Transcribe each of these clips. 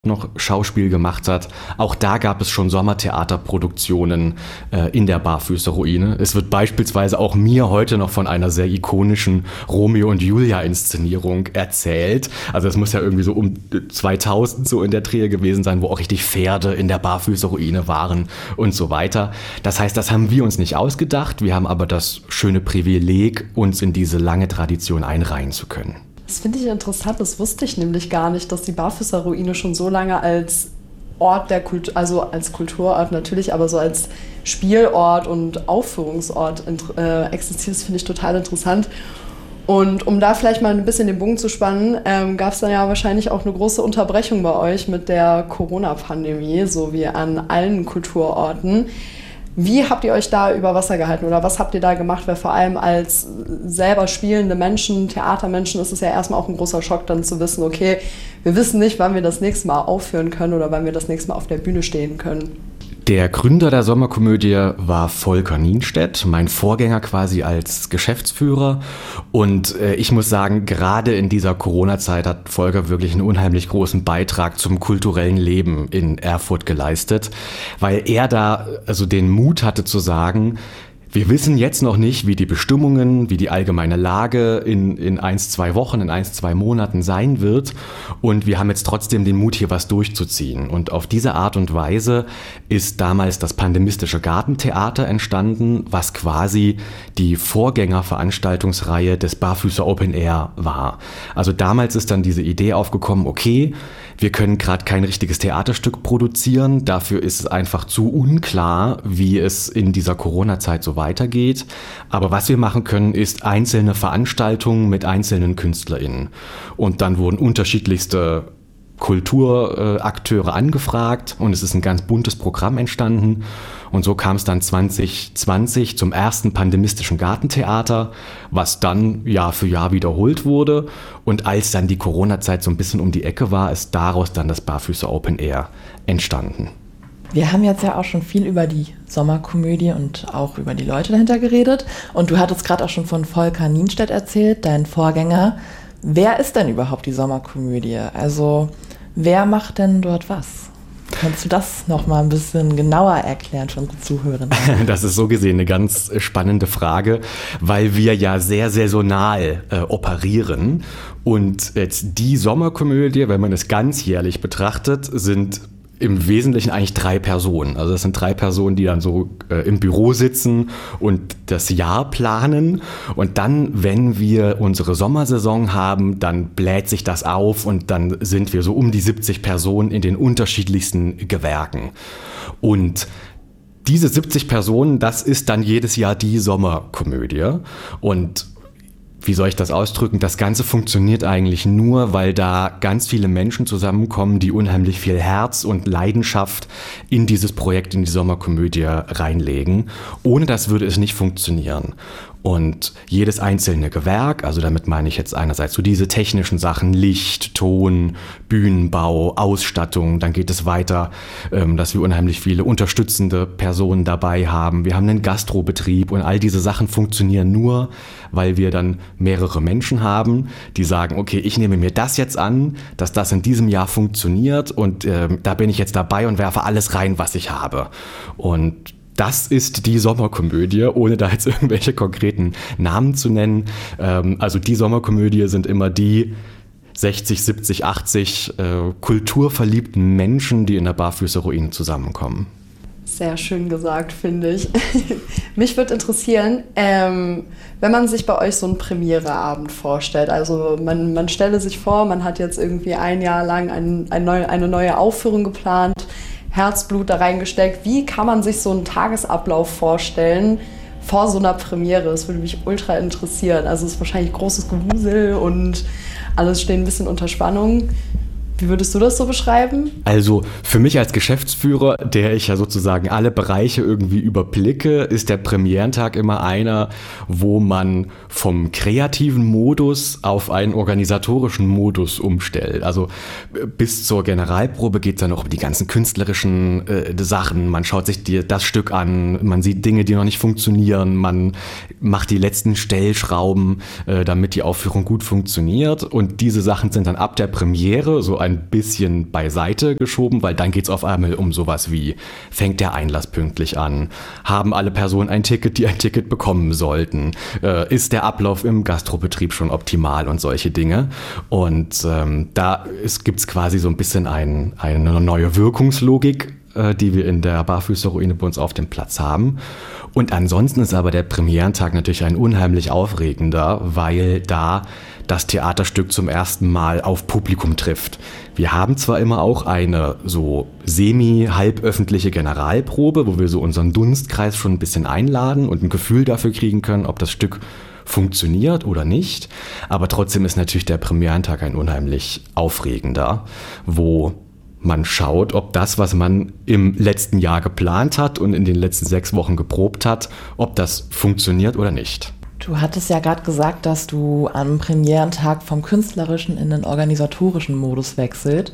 noch Schauspiel gemacht hat. Auch da gab es schon Sommertheaterproduktionen in der Barfüßerruine. Es wird beispielsweise auch mir heute noch von einer sehr ikonischen Romeo und Julia-Inszenierung erzählt. Also es muss ja irgendwie so um 2000 so in der Dreh gewesen sein, wo auch richtig Pferde in der Barfüßerruine waren und so weiter. Das heißt, das haben wir uns nicht ausgedacht. Wir haben aber das schöne Privileg, uns in diese lange Tradition einreihen zu können. Das finde ich interessant, das wusste ich nämlich gar nicht, dass die Barfüßerruine schon so lange als Ort der Kultur, also als Kulturort natürlich, aber so als Spielort und Aufführungsort existiert. Das finde ich total interessant. Und um da vielleicht mal ein bisschen den Bogen zu spannen, gab es dann ja wahrscheinlich auch eine große Unterbrechung bei euch mit der Corona-Pandemie, so wie an allen Kulturorten. Wie habt ihr euch da über Wasser gehalten oder was habt ihr da gemacht? Weil vor allem als selber spielende Menschen, Theatermenschen, ist es ja erstmal auch ein großer Schock, dann zu wissen, okay, wir wissen nicht, wann wir das nächste Mal aufführen können oder wann wir das nächste Mal auf der Bühne stehen können. Der Gründer der Sommerkomödie war Volker Nienstedt, mein Vorgänger quasi als Geschäftsführer. Und ich muss sagen, gerade in dieser Corona-Zeit hat Volker wirklich einen unheimlich großen Beitrag zum kulturellen Leben in Erfurt geleistet, weil er da also den Mut hatte zu sagen, wir wissen jetzt noch nicht, wie die Bestimmungen, wie die allgemeine Lage in 1-2 Wochen, in 1-2 Monaten sein wird. Und wir haben jetzt trotzdem den Mut, hier was durchzuziehen. Und auf diese Art und Weise ist damals das Pandemistische Gartentheater entstanden, was quasi die Vorgängerveranstaltungsreihe des Barfüßer Open Air war. Also damals ist dann diese Idee aufgekommen, okay, wir können gerade kein richtiges Theaterstück produzieren. Dafür ist es einfach zu unklar, wie es in dieser Corona-Zeit so weitergeht. Aber was wir machen können, ist einzelne Veranstaltungen mit einzelnen KünstlerInnen. Und dann wurden unterschiedlichste Kulturakteure angefragt und es ist ein ganz buntes Programm entstanden. Und so kam es dann 2020 zum ersten pandemistischen Gartentheater, was dann Jahr für Jahr wiederholt wurde. Und als dann die Corona-Zeit so ein bisschen um die Ecke war, ist daraus dann das Barfüßer Open Air entstanden. Wir haben jetzt ja auch schon viel über die Sommerkomödie und auch über die Leute dahinter geredet. Und du hattest gerade auch schon von Volker Nienstedt erzählt, dein Vorgänger. Wer ist denn überhaupt die Sommerkomödie? Also wer macht denn dort was? Kannst du das noch mal ein bisschen genauer erklären für unsere Zuhörer? Das ist so gesehen eine ganz spannende Frage, weil wir ja sehr saisonal operieren. Und jetzt die Sommerkomödie, wenn man es ganzjährlich betrachtet, sind im Wesentlichen eigentlich 3 Personen. Also das sind 3 Personen, die dann so im Büro sitzen und das Jahr planen. Und dann, wenn wir unsere Sommersaison haben, dann bläht sich das auf und dann sind wir so um die 70 Personen in den unterschiedlichsten Gewerken. Und diese 70 Personen, das ist dann jedes Jahr die Sommerkomödie. Und wie soll ich das ausdrücken? Das Ganze funktioniert eigentlich nur, weil da ganz viele Menschen zusammenkommen, die unheimlich viel Herz und Leidenschaft in dieses Projekt, in die Sommerkomödie reinlegen. Ohne das würde es nicht funktionieren. Und jedes einzelne Gewerk, also damit meine ich jetzt einerseits so diese technischen Sachen, Licht, Ton, Bühnenbau, Ausstattung, dann geht es weiter, dass wir unheimlich viele unterstützende Personen dabei haben. Wir haben einen Gastrobetrieb und all diese Sachen funktionieren nur, weil wir dann mehrere Menschen haben, die sagen, okay, ich nehme mir das jetzt an, dass das in diesem Jahr funktioniert und da bin ich jetzt dabei und werfe alles rein, was ich habe. Und das ist die Sommerkomödie, ohne da jetzt irgendwelche konkreten Namen zu nennen. Also die Sommerkomödie sind immer die 60, 70, 80 kulturverliebten Menschen, die in der Barfüßerruine zusammenkommen. Sehr schön gesagt, finde ich. Mich würde interessieren, wenn man sich bei euch so einen Premiereabend vorstellt, also man stelle sich vor, man hat jetzt irgendwie ein Jahr lang eine neue Aufführung geplant, Herzblut da reingesteckt. Wie kann man sich so einen Tagesablauf vorstellen vor so einer Premiere? Das würde mich ultra interessieren. Also es ist wahrscheinlich großes Gewusel und alles steht ein bisschen unter Spannung. Wie würdest du das so beschreiben? Also für mich als Geschäftsführer, der ich ja sozusagen alle Bereiche irgendwie überblicke, ist der Premierentag immer einer, wo man vom kreativen Modus auf einen organisatorischen Modus umstellt. Also bis zur Generalprobe geht es dann noch um die ganzen künstlerischen Sachen. Man schaut sich das Stück an, man sieht Dinge, die noch nicht funktionieren, man macht die letzten Stellschrauben, damit die Aufführung gut funktioniert. Und diese Sachen sind dann ab der Premiere so ein ein bisschen beiseite geschoben, weil dann geht es auf einmal um sowas wie, fängt der Einlass pünktlich an? Haben alle Personen ein Ticket, die ein Ticket bekommen sollten? Ist der Ablauf im Gastrobetrieb schon optimal und solche Dinge? Und da gibt es quasi so ein bisschen eine neue Wirkungslogik, die wir in der Barfüßerruine bei uns auf dem Platz haben. Und ansonsten ist aber der Premierentag natürlich ein unheimlich aufregender, weil da das Theaterstück zum ersten Mal auf Publikum trifft. Wir haben zwar immer auch eine so semi-halböffentliche Generalprobe, wo wir so unseren Dunstkreis schon ein bisschen einladen und ein Gefühl dafür kriegen können, ob das Stück funktioniert oder nicht. Aber trotzdem ist natürlich der Premierentag ein unheimlich aufregender, wo man schaut, ob das, was man im letzten Jahr geplant hat und in den letzten 6 Wochen geprobt hat, ob das funktioniert oder nicht. Du hattest ja gerade gesagt, dass du am Premierentag vom künstlerischen in den organisatorischen Modus wechselst.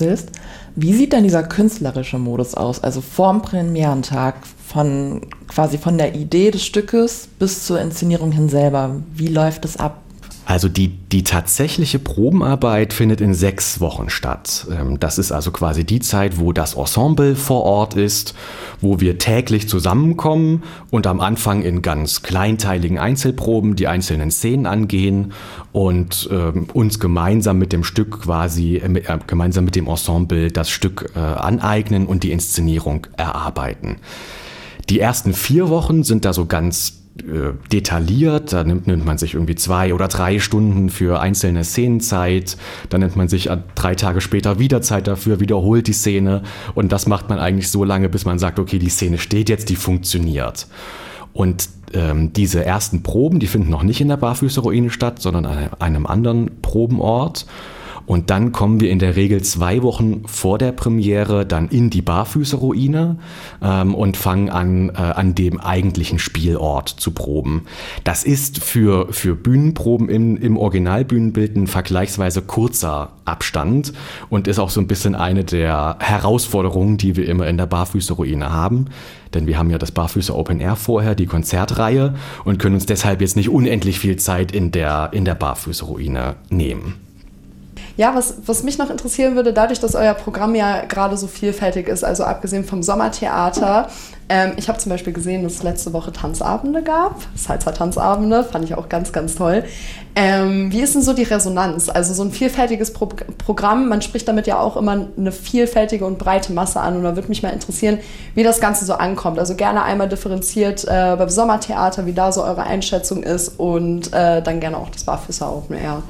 Wie sieht denn dieser künstlerische Modus aus? Also vorm Premierentag, quasi von der Idee des Stückes bis zur Inszenierung hin selber. Wie läuft es ab? Also die tatsächliche Probenarbeit findet in 6 Wochen statt. Das ist also quasi die Zeit, wo das Ensemble vor Ort ist, wo wir täglich zusammenkommen und am Anfang in ganz kleinteiligen Einzelproben die einzelnen Szenen angehen und uns gemeinsam mit dem Stück gemeinsam mit dem Ensemble das Stück aneignen und die Inszenierung erarbeiten. Die ersten 4 Wochen sind da so ganz detailliert, da nimmt man sich irgendwie 2 oder 3 Stunden für einzelne Szenen Zeit, dann nimmt man sich 3 Tage später wieder Zeit dafür, wiederholt die Szene und das macht man eigentlich so lange, bis man sagt, okay, die Szene steht jetzt, die funktioniert. Und diese ersten Proben, die finden noch nicht in der Barfüßerruine statt, sondern an einem anderen Probenort. Und dann kommen wir in der Regel 2 Wochen vor der Premiere dann in die Barfüßerruine und fangen an dem eigentlichen Spielort zu proben. Das ist für Bühnenproben im Originalbühnenbild ein vergleichsweise kurzer Abstand und ist auch so ein bisschen eine der Herausforderungen, die wir immer in der Barfüßerruine haben. Denn wir haben ja das Barfüßer Open Air vorher, die Konzertreihe, und können uns deshalb jetzt nicht unendlich viel Zeit in der Barfüßerruine nehmen. Ja, was mich noch interessieren würde, dadurch, dass euer Programm ja gerade so vielfältig ist, also abgesehen vom Sommertheater, ich habe zum Beispiel gesehen, dass es letzte Woche Tanzabende gab, Salsa Tanzabende, fand ich auch ganz, ganz toll. Wie ist denn so die Resonanz? Also so ein vielfältiges Programm, man spricht damit ja auch immer eine vielfältige und breite Masse an und da würde mich mal interessieren, wie das Ganze so ankommt. Also gerne einmal differenziert beim Sommertheater, wie da so eure Einschätzung ist und dann gerne auch das Barfüßer Open Air.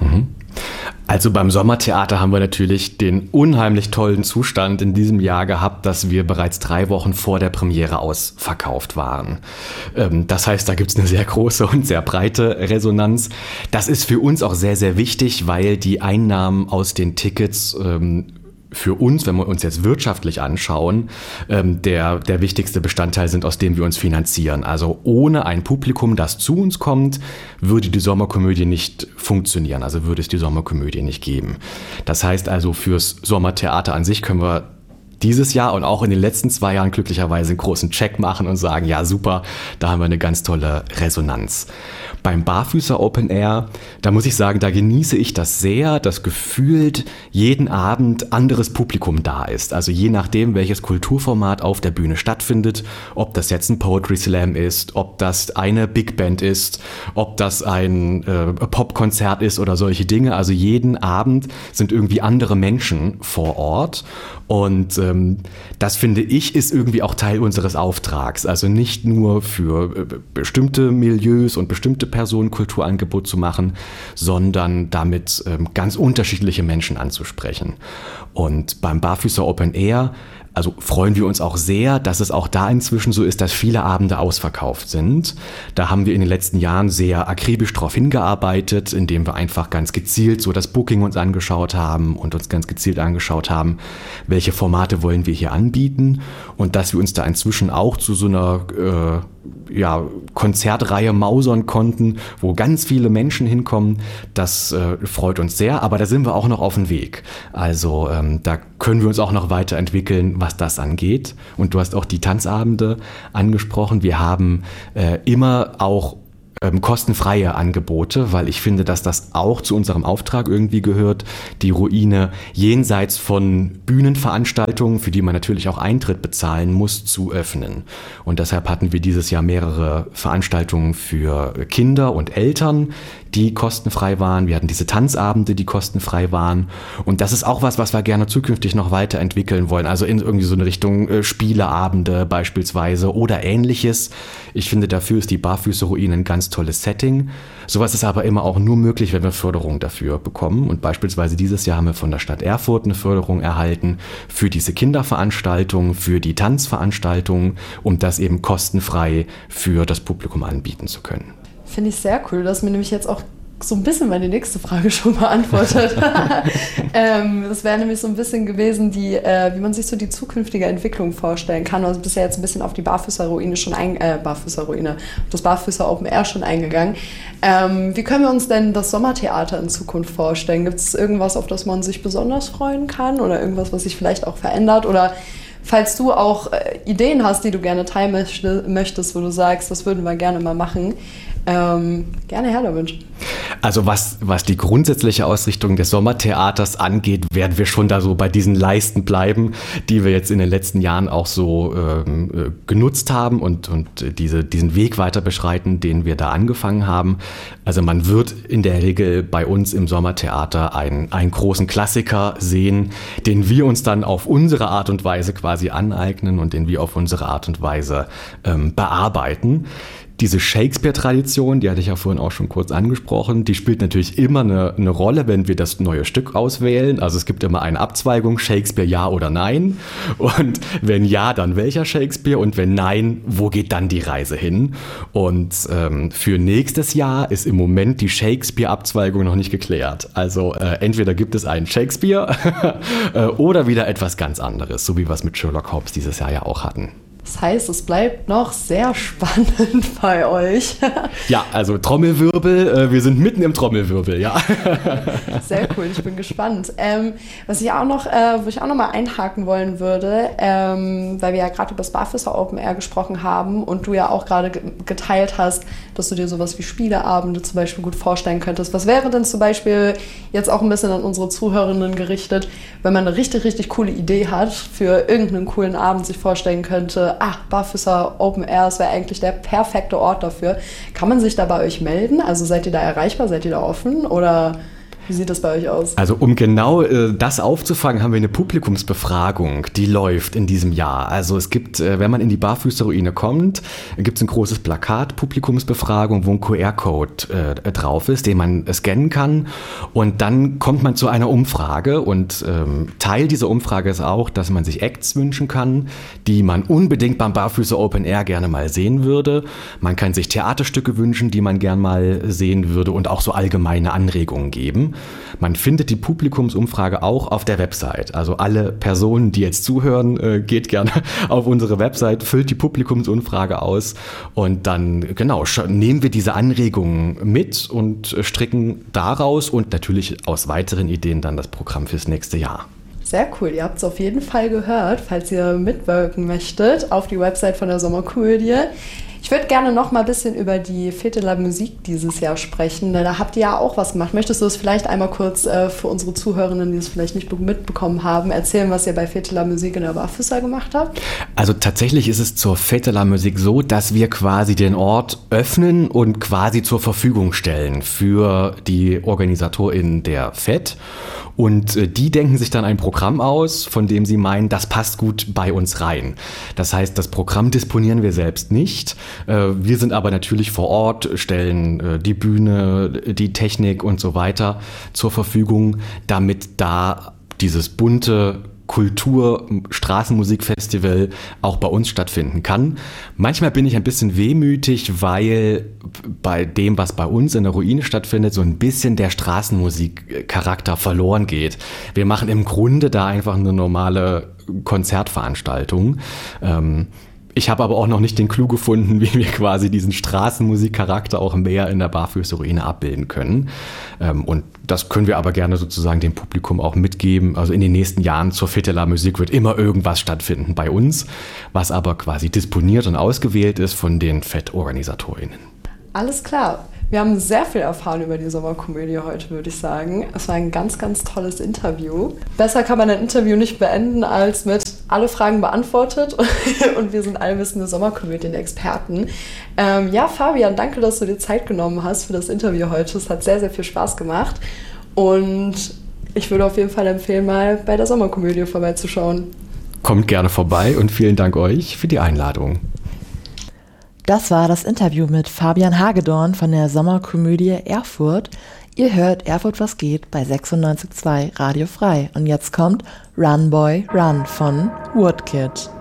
Also beim Sommertheater haben wir natürlich den unheimlich tollen Zustand in diesem Jahr gehabt, dass wir bereits 3 Wochen vor der Premiere ausverkauft waren. Das heißt, da gibt es eine sehr große und sehr breite Resonanz. Das ist für uns auch sehr, sehr wichtig, weil die Einnahmen aus den Tickets für uns, wenn wir uns jetzt wirtschaftlich anschauen, der wichtigste Bestandteil sind, aus dem wir uns finanzieren. Also ohne ein Publikum, das zu uns kommt, würde die Sommerkomödie nicht funktionieren. Also würde es die Sommerkomödie nicht geben. Das heißt also, fürs Sommertheater an sich können wir dieses Jahr und auch in den letzten 2 Jahren glücklicherweise einen großen Check machen und sagen, ja super, da haben wir eine ganz tolle Resonanz. Beim Barfüßer Open Air, da muss ich sagen, da genieße ich das sehr, dass gefühlt jeden Abend anderes Publikum da ist. Also je nachdem, welches Kulturformat auf der Bühne stattfindet, ob das jetzt ein Poetry Slam ist, ob das eine Big Band ist, ob das ein Popkonzert ist oder solche Dinge. Also jeden Abend sind irgendwie andere Menschen vor Ort. Und das, finde ich, ist irgendwie auch Teil unseres Auftrags. Also nicht nur für bestimmte Milieus und bestimmte Personen Kulturangebot zu machen, sondern damit ganz unterschiedliche Menschen anzusprechen. Und beim Barfüßer Open Air, also freuen wir uns auch sehr, dass es auch da inzwischen so ist, dass viele Abende ausverkauft sind. Da haben wir in den letzten Jahren sehr akribisch drauf hingearbeitet, indem wir einfach ganz gezielt so das Booking uns angeschaut haben und uns ganz gezielt angeschaut haben, welche Formate wollen wir hier anbieten und dass wir uns da inzwischen auch zu so einer Konzertreihe mausern konnten, wo ganz viele Menschen hinkommen. Das freut uns sehr, aber da sind wir auch noch auf dem Weg. Also da können wir uns auch noch weiterentwickeln, was das angeht. Und du hast auch die Tanzabende angesprochen. Wir haben immer auch kostenfreie Angebote, weil ich finde, dass das auch zu unserem Auftrag irgendwie gehört, die Ruine jenseits von Bühnenveranstaltungen, für die man natürlich auch Eintritt bezahlen muss, zu öffnen. Und deshalb hatten wir dieses Jahr mehrere Veranstaltungen für Kinder und Eltern, die kostenfrei waren. Wir hatten diese Tanzabende, die kostenfrei waren. Und das ist auch was wir gerne zukünftig noch weiterentwickeln wollen. Also in irgendwie so eine Richtung Spieleabende beispielsweise oder Ähnliches. Ich finde, dafür ist die Barfüßerruine ein ganz tolles Setting. Sowas ist aber immer auch nur möglich, wenn wir Förderung dafür bekommen. Und beispielsweise dieses Jahr haben wir von der Stadt Erfurt eine Förderung erhalten für diese Kinderveranstaltungen, für die Tanzveranstaltungen, um das eben kostenfrei für das Publikum anbieten zu können. Finde ich sehr cool. Du hast mir nämlich jetzt auch so ein bisschen meine nächste Frage schon beantwortet. Das wäre nämlich so ein bisschen gewesen, wie man sich so die zukünftige Entwicklung vorstellen kann. Also bist ja jetzt ein bisschen auf die Barfüßerruine das Barfüßer Open Air schon eingegangen. Wie können wir uns denn das Sommertheater in Zukunft vorstellen? Gibt es irgendwas, auf das man sich besonders freuen kann oder irgendwas, was sich vielleicht auch verändert? Oder falls du auch Ideen hast, die du gerne teilen möchtest, wo du sagst, das würden wir gerne mal machen, gerne her damit. Also was die grundsätzliche Ausrichtung des Sommertheaters angeht, werden wir schon da so bei diesen Leisten bleiben, die wir jetzt in den letzten Jahren auch so genutzt haben und diesen Weg weiter beschreiten, den wir da angefangen haben. Also man wird in der Regel bei uns im Sommertheater einen großen Klassiker sehen, den wir uns dann auf unsere Art und Weise quasi aneignen und den wir auf unsere Art und Weise bearbeiten. Diese Shakespeare-Tradition, die hatte ich ja vorhin auch schon kurz angesprochen, die spielt natürlich immer eine Rolle, wenn wir das neue Stück auswählen. Also es gibt immer eine Abzweigung, Shakespeare ja oder nein. Und wenn ja, dann welcher Shakespeare? Und wenn nein, wo geht dann die Reise hin? Und für nächstes Jahr ist im Moment die Shakespeare-Abzweigung noch nicht geklärt. Also entweder gibt es einen Shakespeare oder wieder etwas ganz anderes, so wie wir es mit Sherlock Holmes dieses Jahr ja auch hatten. Das heißt, es bleibt noch sehr spannend bei euch. Ja, also Trommelwirbel, wir sind mitten im Trommelwirbel, ja. Sehr cool, ich bin gespannt. Wo ich auch noch mal einhaken wollen würde, weil wir ja gerade über das Barfüßer Open Air gesprochen haben und du ja auch gerade geteilt hast, dass du dir sowas wie Spieleabende zum Beispiel gut vorstellen könntest. Was wäre denn zum Beispiel jetzt auch ein bisschen an unsere Zuhörerinnen gerichtet, wenn man eine richtig, richtig coole Idee hat für irgendeinen coolen Abend, sich vorstellen könnte, Barfüßer Open Air, das wäre eigentlich der perfekte Ort dafür. Kann man sich da bei euch melden? Also seid ihr da erreichbar? Seid ihr da offen? Oder wie sieht das bei euch aus? Also um genau das aufzufangen, haben wir eine Publikumsbefragung, die läuft in diesem Jahr. Also es gibt, wenn man in die Barfüßerruine kommt, gibt es ein großes Plakat, Publikumsbefragung, wo ein QR-Code drauf ist, den man scannen kann. Und dann kommt man zu einer Umfrage und Teil dieser Umfrage ist auch, dass man sich Acts wünschen kann, die man unbedingt beim Barfüßer Open Air gerne mal sehen würde. Man kann sich Theaterstücke wünschen, die man gerne mal sehen würde und auch so allgemeine Anregungen geben. Man findet die Publikumsumfrage auch auf der Website. Also alle Personen, die jetzt zuhören, geht gerne auf unsere Website, füllt die Publikumsumfrage aus und dann nehmen wir diese Anregungen mit und stricken daraus und natürlich aus weiteren Ideen dann das Programm fürs nächste Jahr. Sehr cool, ihr habt es auf jeden Fall gehört, falls ihr mitwirken möchtet, auf die Website von der Sommerkomödie. Ich würde gerne noch mal ein bisschen über die Fête de la Musique dieses Jahr sprechen. Da habt ihr ja auch was gemacht. Möchtest du es vielleicht einmal kurz für unsere Zuhörerinnen, die es vielleicht nicht mitbekommen haben, erzählen, was ihr bei Fête de la Musique in der Barfüßer gemacht habt? Also tatsächlich ist es zur Fête de la Musique so, dass wir quasi den Ort öffnen und quasi zur Verfügung stellen für die OrganisatorInnen der Fête. Und die denken sich dann ein Programm aus, von dem sie meinen, das passt gut bei uns rein. Das heißt, das Programm disponieren wir selbst nicht. Wir sind aber natürlich vor Ort, stellen die Bühne, die Technik und so weiter zur Verfügung, damit da dieses bunte Kultur-Straßenmusikfestival auch bei uns stattfinden kann. Manchmal bin ich ein bisschen wehmütig, weil bei dem, was bei uns in der Ruine stattfindet, so ein bisschen der Straßenmusik-Charakter verloren geht. Wir machen im Grunde da einfach eine normale Konzertveranstaltung. Ich habe aber auch noch nicht den Clou gefunden, wie wir quasi diesen Straßenmusikcharakter auch mehr in der Barfüßerruine abbilden können. Und das können wir aber gerne sozusagen dem Publikum auch mitgeben. Also in den nächsten Jahren zur Fête de la Musique wird immer irgendwas stattfinden bei uns, was aber quasi disponiert und ausgewählt ist von den Fête-OrganisatorInnen. Alles klar. Wir haben sehr viel erfahren über die Sommerkomödie heute, würde ich sagen. Es war ein ganz, ganz tolles Interview. Besser kann man ein Interview nicht beenden als mit alle Fragen beantwortet und wir sind allwissende Sommerkomödien-Experten. Ja, Fabian, danke, dass du dir Zeit genommen hast für das Interview heute. Es hat sehr, sehr viel Spaß gemacht und ich würde auf jeden Fall empfehlen, mal bei der Sommerkomödie vorbeizuschauen. Kommt gerne vorbei und vielen Dank euch für die Einladung. Das war das Interview mit Fabian Hagedorn von der Sommerkomödie Erfurt. Ihr hört Erfurt was geht bei 96.2 Radio Frei. Und jetzt kommt Run Boy Run von Woodkid.